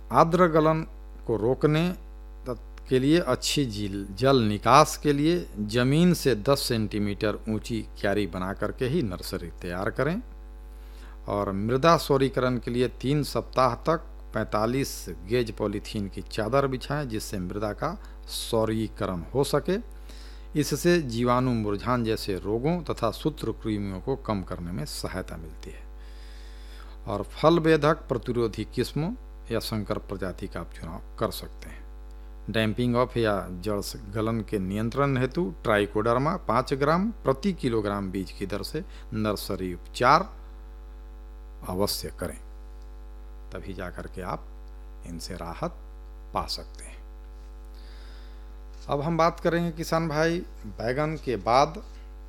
आर्द्र गलन को रोकने के लिए अच्छी जल निकास के लिए जमीन से 10 सेंटीमीटर ऊंची क्यारी बना करके ही नर्सरी तैयार करें। और मृदा सौरीकरण के लिए 3 सप्ताह तक 45 गेज पॉलीथीन की चादर बिछाएं, जिससे मृदा का सौरीकरण हो सके। इससे जीवाणु मुरझान जैसे रोगों तथा सूत्रकृमियों को कम करने में सहायता मिलती है। और फल बेधक प्रतिरोधी किस्मों या संकर प्रजाति का आप चुनाव कर सकते हैं। डैम्पिंग ऑफ या जड़ गलन के नियंत्रण हेतु ट्राइकोडर्मा 5 ग्राम प्रति किलोग्राम बीज की दर से नर्सरी उपचार अवश्य करें, तभी जाकर के आप इनसे राहत पा सकते हैं। अब हम बात करेंगे किसान भाई बैगन के बाद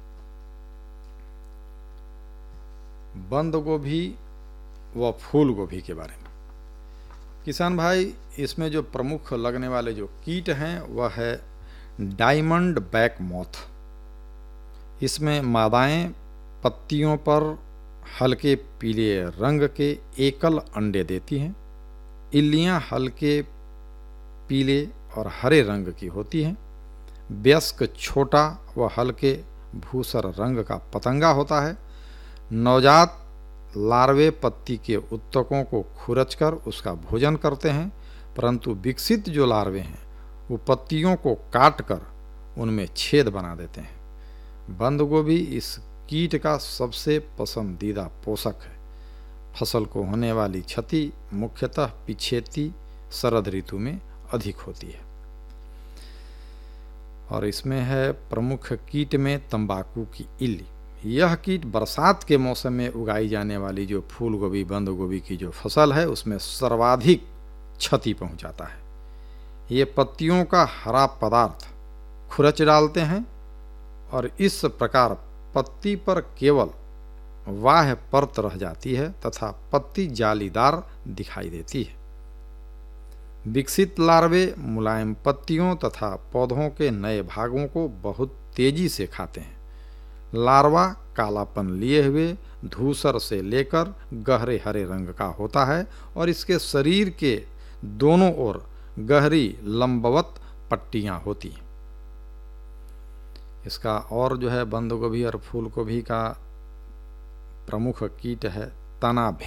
बंद गोभी व फूल गोभी के बारे में। किसान भाई इसमें जो प्रमुख लगने वाले जो कीट हैं वह है डायमंड बैक मॉथ। इसमें मादाएं पत्तियों पर हल्के पीले रंग के एकल अंडे देती हैं। इल्लियां हल्के पीले और हरे रंग की होती हैं। वयस्क छोटा व हल्के भूसर रंग का पतंगा होता है। नवजात लार्वे पत्ती के उत्तकों को खुरचकर उसका भोजन करते हैं, परंतु विकसित जो लार्वे हैं वो पत्तियों को काटकर उनमें छेद बना देते हैं। बंद गोभी इस कीट का सबसे पसंदीदा पोषक है। फसल को होने वाली क्षति मुख्यतः पिछेती शरद ऋतु में अधिक होती है। और इसमें है प्रमुख कीट में तंबाकू की इल्ली। यह कीट बरसात के मौसम में उगाई जाने वाली जो फूल गोभी बंद गोभी की जो फसल है उसमें सर्वाधिक क्षति पहुंचाता है। ये पत्तियों का हरा पदार्थ खुरच डालते हैं और इस प्रकार पत्ती पर केवल बाह्य परत रह जाती है तथा पत्ती जालीदार दिखाई देती है। विकसित लार्वे मुलायम पत्तियों तथा पौधों के नए भागों को बहुत तेजी से खाते हैं। लार्वा कालापन लिए हुए धूसर से लेकर गहरे हरे रंग का होता है और इसके शरीर के दोनों ओर गहरी लंबवत पट्टियां होती हैं। इसका और जो है बंद गोभी और फूल गोभी का प्रमुख कीट है तना